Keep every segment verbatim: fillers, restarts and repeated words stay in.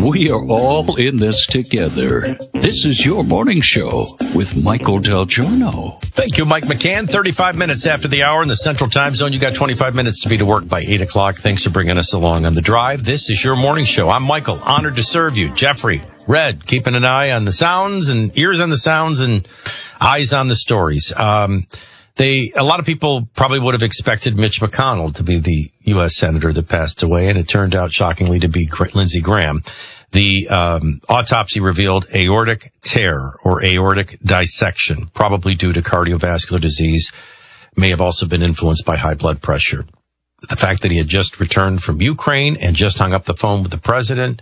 We are all in this together. This is your morning show with Michael Del Giorno. Thank you, Mike McCann. thirty-five minutes after the hour in the Central Time Zone. You got twenty-five minutes to be to work by eight o'clock. Thanks for bringing us along on the drive. This is your morning show. I'm Michael, honored to serve you. Jeffrey, Red, keeping an eye on the sounds and ears on the sounds and eyes on the stories. Um, they, a lot of people probably would have expected Mitch McConnell to be the U S senator that passed away, and it turned out shockingly to be Lindsey Graham. The um, autopsy revealed aortic tear or aortic dissection, probably due to cardiovascular disease, may have also been influenced by high blood pressure. The fact that he had just returned from Ukraine and just hung up the phone with the president,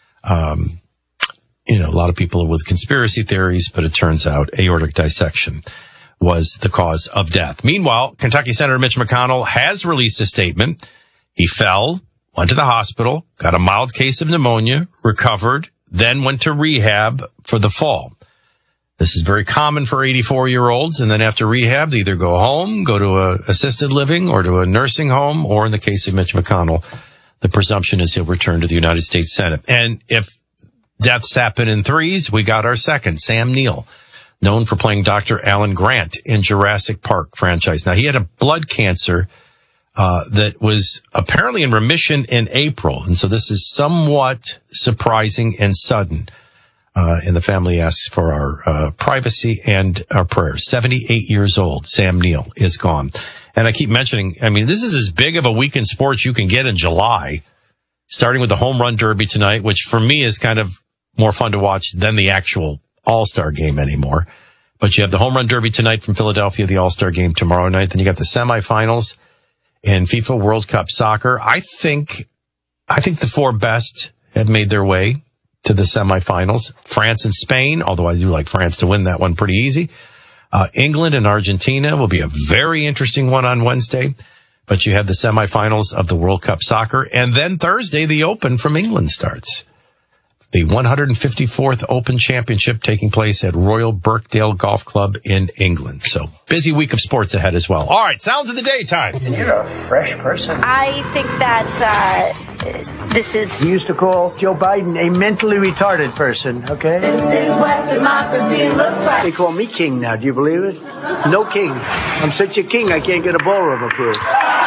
um, you know, a lot of people are with conspiracy theories, but it turns out aortic dissection was the cause of death. Meanwhile, Kentucky Senator Mitch McConnell has released a statement. He fell, went to the hospital, got a mild case of pneumonia, recovered, then went to rehab for the fall. This is very common for eighty-four-year-olds, and then after rehab, they either go home, go to a assisted living, or to a nursing home, or in the case of Mitch McConnell, the presumption is he'll return to the United States Senate. And if deaths happen in threes, we got our second, Sam Neill, known for playing Doctor Alan Grant in Jurassic Park franchise. Now, he had a blood cancer uh that was apparently in remission in April, and so this is somewhat surprising and sudden. Uh and the family asks for our uh privacy and our prayers. seventy-eight years old, Sam Neill is gone. And I keep mentioning, I mean, this is as big of a week in sports you can get in July, starting with the home run derby tonight, which for me is kind of more fun to watch than the actual All-Star game anymore. But you have the home run derby tonight from Philadelphia, the All-Star game tomorrow night. Then you got the semifinals in FIFA World Cup soccer. I think, I think the four best have made their way to the semifinals. France and Spain, although I do like France to win that one pretty easy. Uh, England and Argentina will be a very interesting one on Wednesday. But you have the semifinals of the World Cup soccer. And then Thursday, the Open from England starts. The one hundred fifty-fourth Open Championship taking place at Royal Birkdale Golf Club in England. So busy week of sports ahead as well. All right, sounds of the daytime. And you're a fresh person. I think that uh, this is... You used to call Joe Biden a mentally retarded person, okay? This is what democracy looks like. They call me king now. Do you believe it? No king. I'm such a king, I can't get a ballroom approved.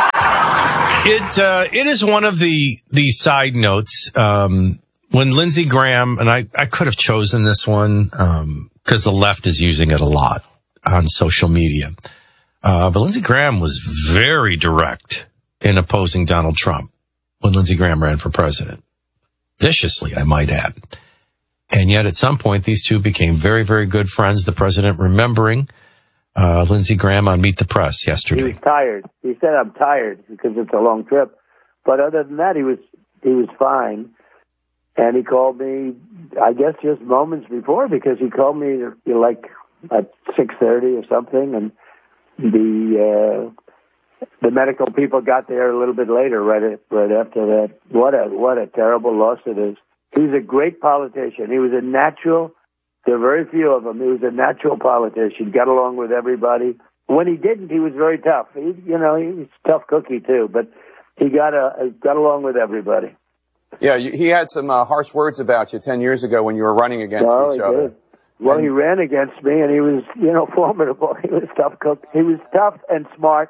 It uh, it is one of the, the side notes... Um, When Lindsey Graham, and I, I could have chosen this one, um, cause the left is using it a lot on social media. Uh, but Lindsey Graham was very direct in opposing Donald Trump when Lindsey Graham ran for president. Viciously, I might add. And yet at some point, these two became very, very good friends. The president remembering, uh, Lindsey Graham on Meet the Press yesterday. He was tired. He said, I'm tired because it's a long trip. But other than that, he was, he was fine. And he called me, I guess, just moments before, because he called me you know, like at six thirty or something, and the uh, the medical people got there a little bit later, right right after that. What a what a terrible loss it is. He's a great politician. He was a natural. There are very few of them. He was a natural politician. Got along with everybody. When he didn't, he was very tough. He, you know, he was a tough cookie too, but he got a got along with everybody. Yeah, he had some uh, harsh words about you ten years ago when you were running against well, each he other. Did. Well, and he ran against me, and he was, you know, formidable. He was tough cook. He was tough and smart,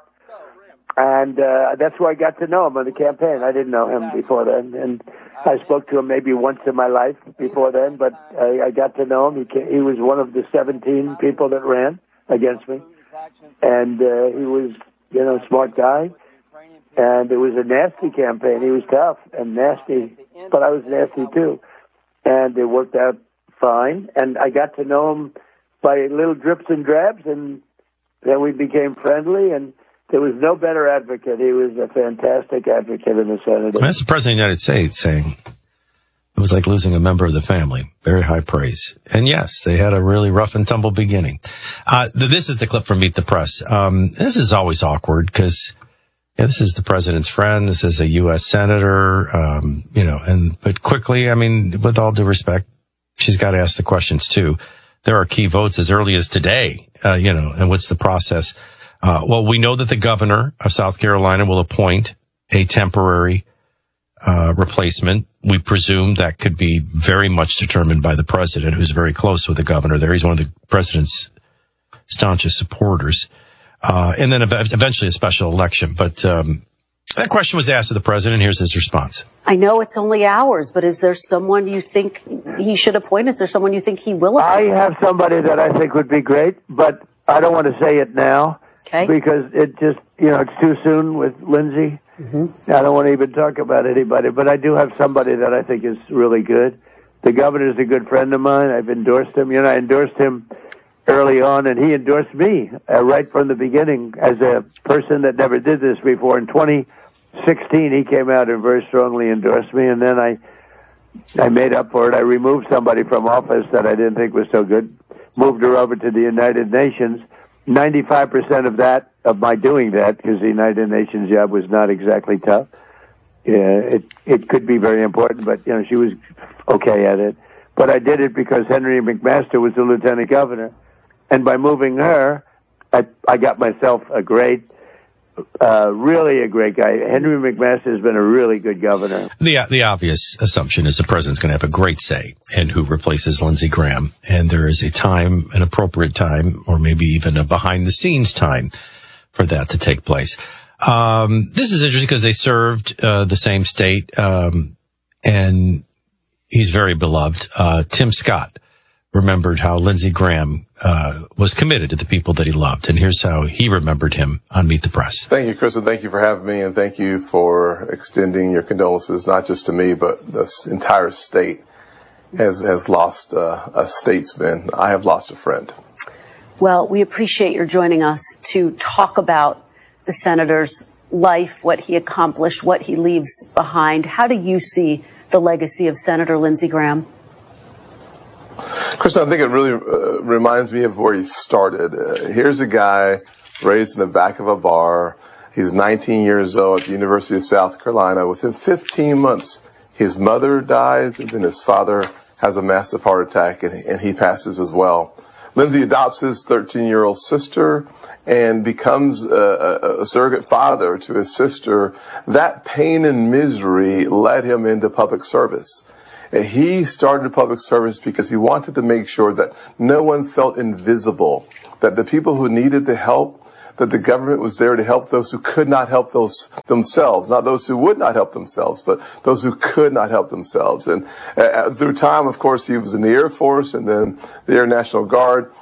and uh, that's where I got to know him on the campaign. I didn't know him before then, and I spoke to him maybe once in my life before then, but I, I got to know him. He came, he was one of the seventeen people that ran against me, and uh, he was, you know, a smart guy. And it was a nasty campaign. He was tough and nasty, but I was nasty too. And it worked out fine. And I got to know him by little drips and drabs, and then we became friendly. And there was no better advocate. He was a fantastic advocate in the Senate. That's the President of the United States saying it was like losing a member of the family. Very high praise. And yes, they had a really rough and tumble beginning. Uh, this is the clip from Meet the Press. Um, this is always awkward because... Yeah, this is the president's friend. This is a U S senator, um, you know, and, but quickly, I mean, with all due respect, she's got to ask the questions too. There are key votes as early as today, uh, you know, and what's the process? Uh, well, we know that the governor of South Carolina will appoint a temporary, uh, replacement. We presume that could be very much determined by the president, who's very close with the governor there. He's one of the president's staunchest supporters. Uh, and then ev- eventually a special election. But um, that question was asked of the president. Here's his response. I know it's only hours, but is there someone you think he should appoint? Is there someone you think he will appoint? I have somebody that I think would be great, but I don't want to say it now. Okay. Because it just, you know, it's too soon with Lindsey. Mm-hmm. I don't want to even talk about anybody, but I do have somebody that I think is really good. The governor's a good friend of mine. I've endorsed him. You know, I endorsed him early on, and he endorsed me uh, right from the beginning as a person that never did this before. In twenty sixteen, he came out and very strongly endorsed me, and then I I made up for it. I removed somebody from office that I didn't think was so good, moved her over to the United Nations. ninety-five percent of that, of my doing that, because the United Nations job was not exactly tough. Yeah, it it could be very important, but, you know, she was okay at it. But I did it because Henry McMaster was the lieutenant governor. And by moving her, I, I got myself a great, uh, really a great guy. Henry McMaster has been a really good governor. The the obvious assumption is the president's going to have a great say in who replaces Lindsey Graham. And there is a time, an appropriate time, or maybe even a behind-the-scenes time for that to take place. Um, this is interesting because they served uh, the same state, um, and he's very beloved. Uh, Tim Scott remembered how Lindsey Graham uh, was committed to the people that he loved. And here's how he remembered him on Meet the Press. Thank you, Chris, and thank you for having me, and thank you for extending your condolences, not just to me, but this entire state has, has lost uh, a statesman. I have lost a friend. Well, we appreciate your joining us to talk about the senator's life, what he accomplished, what he leaves behind. How do you see the legacy of Senator Lindsey Graham? Chris, I think it really uh, reminds me of where he started. Uh, here's a guy raised in the back of a bar. He's nineteen years old at the University of South Carolina. Within fifteen months, his mother dies, and then his father has a massive heart attack, and, and he passes as well. Lindsey adopts his thirteen-year-old sister and becomes a, a, a surrogate father to his sister. That pain and misery led him into public service. And he started public service because he wanted to make sure that no one felt invisible, that the people who needed the help, that the government was there to help those who could not help those themselves, not those who would not help themselves, but those who could not help themselves. And uh, through time, of course, he was in the Air Force and then the Air National Guard.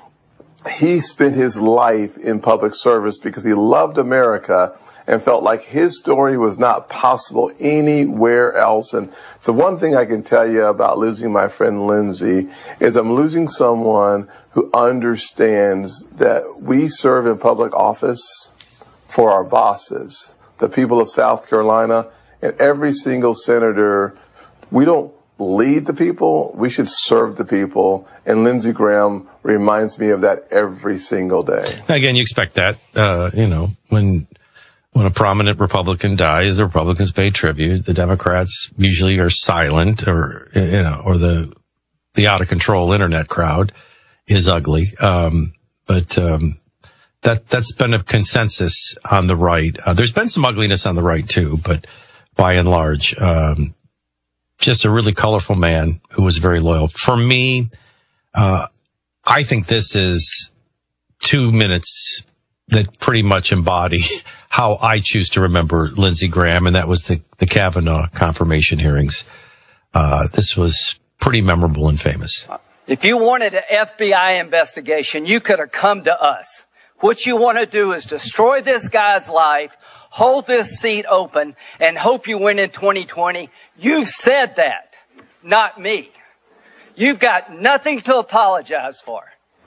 He spent his life in public service because he loved America and felt like his story was not possible anywhere else. And the one thing I can tell you about losing my friend Lindsey is I'm losing someone who understands that we serve in public office for our bosses, the people of South Carolina, and every single senator. We don't lead the people, we should serve the people. And Lindsey Graham reminds me of that every single day. Again, you expect that, uh, you know, when when a prominent Republican dies, the Republicans pay tribute. The Democrats usually are silent, or, you know, or the the out of control internet crowd is ugly. Um, but um, that that's been a consensus on the right. Uh, there's been some ugliness on the right too, but by and large, um, just a really colorful man who was very loyal. For me, uh, I think this is two minutes that pretty much embody how I choose to remember Lindsey Graham, and that was the, the Kavanaugh confirmation hearings. Uh, this was pretty memorable and famous. If you wanted an F B I investigation, you could have come to us. What you want to do is destroy this guy's life, hold this seat open, and hope you win in twenty twenty. You've said that, not me. You've got nothing to apologize for.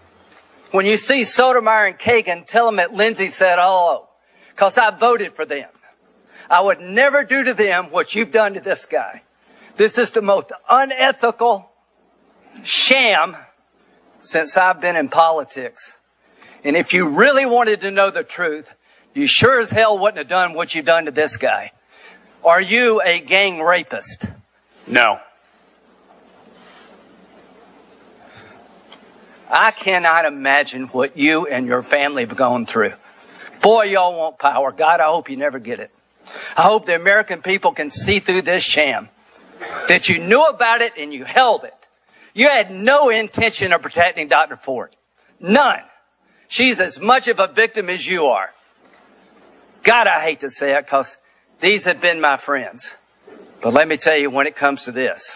When you see Sotomayor and Kagan, tell them that Lindsey said hello, because I voted for them. I would never do to them what you've done to this guy. This is the most unethical sham since I've been in politics. And if you really wanted to know the truth, you sure as hell wouldn't have done what you've done to this guy. Are you a gang rapist? No. I cannot imagine what you and your family have gone through. Boy, y'all want power. God, I hope you never get it. I hope the American people can see through this sham. That you knew about it and you held it. You had no intention of protecting Doctor Ford. None. She's as much of a victim as you are. God, I hate to say it because these have been my friends. But let me tell you, when it comes to this,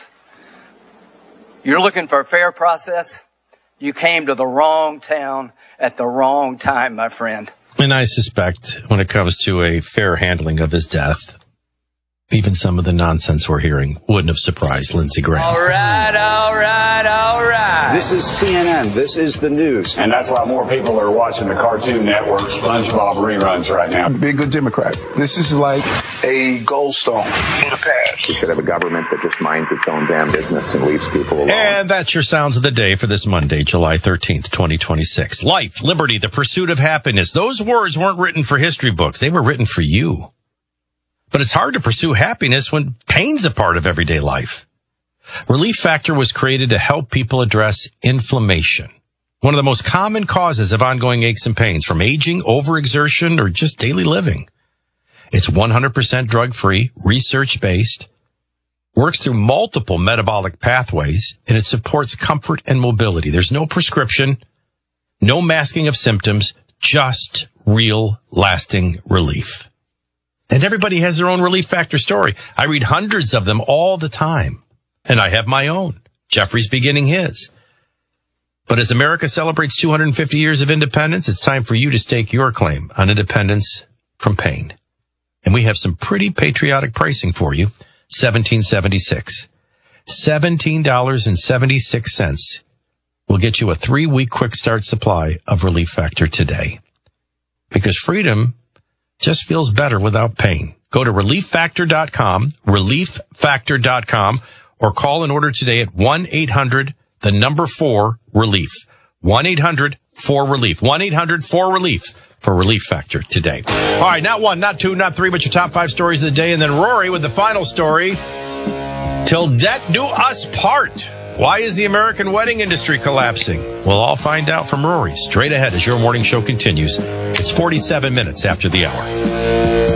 you're looking for a fair process. You came to the wrong town at the wrong time, my friend. And I suspect when it comes to a fair handling of his death, even some of the nonsense we're hearing wouldn't have surprised Lindsey Graham. All right, all right, all right. This is C N N. This is the news. And that's why more people are watching the Cartoon Network SpongeBob reruns right now. Be a good Democrat. This is like a gold stone in the past. We should have a government that just minds its own damn business and leaves people alone. And that's your sounds of the day for this Monday, July thirteenth, twenty twenty-six. Life, liberty, the pursuit of happiness. Those words weren't written for history books. They were written for you. But it's hard to pursue happiness when pain's a part of everyday life. Relief Factor was created to help people address inflammation, one of the most common causes of ongoing aches and pains, from aging, overexertion, or just daily living. It's one hundred percent drug-free, research-based, works through multiple metabolic pathways, and it supports comfort and mobility. There's no prescription, no masking of symptoms, just real, lasting relief. And everybody has their own Relief Factor story. I read hundreds of them all the time. And I have my own. Jeffrey's beginning his. But as America celebrates two hundred fifty years of independence, it's time for you to stake your claim on independence from pain. And we have some pretty patriotic pricing for you. seventeen seventy-six. seventeen dollars and seventy-six cents will get you a three-week quick start supply of Relief Factor today. Because freedom just feels better without pain. Go to relief factor dot com, relief factor dot com, or call and order today at one eight hundred, the number four, relief. one eight hundred four relief. one eight hundred four relief for Relief Factor today. All right, not one, not two, not three, but your top five stories of the day. And then Rory with the final story. Till death do us part. Why is the American wedding industry collapsing? We'll all find out from Rory straight ahead as your morning show continues. It's forty-seven minutes after the hour.